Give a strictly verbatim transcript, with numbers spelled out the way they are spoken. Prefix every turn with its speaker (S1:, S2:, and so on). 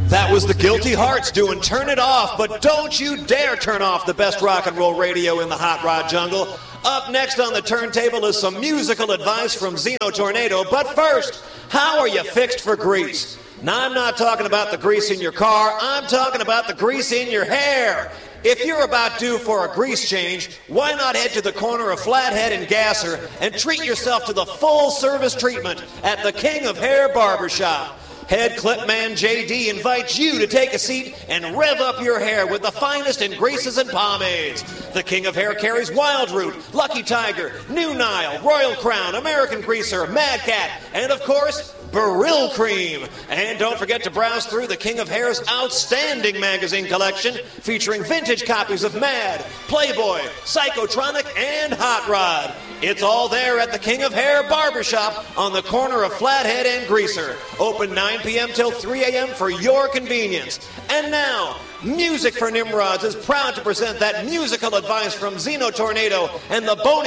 S1: That was the Guilty Hearts doing Turn It Off, but don't you dare turn off the best rock and roll radio in the hot rod jungle. Up next on the turntable is some musical advice from Zeno Tornado, but first, how are you fixed for grease? Now, I'm not talking about the grease in your car, I'm talking about the grease in your hair. If you're about due for a grease change, why not head to the corner of Flathead and Gasser and treat yourself to the full service treatment at the King of Hair Barbershop. Head clip man J D invites you to take a seat and rev up your hair with the finest in greases and pomades. The King of Hair carries Wild Root, Lucky Tiger, New Nile, Royal Crown, American Greaser, Mad Cat, and of course, Baril Cream. And don't forget to browse through the King of Hair's outstanding magazine collection featuring vintage copies of Mad, Playboy, Psychotronic, and Hot Rod. It's all there at the King of Hair Barbershop on the corner of Flathead and Greaser. Open nine p.m. till three a.m. for your convenience. And now, Music for Nimrods is proud to present that musical advice from Zeno Tornado and the Bony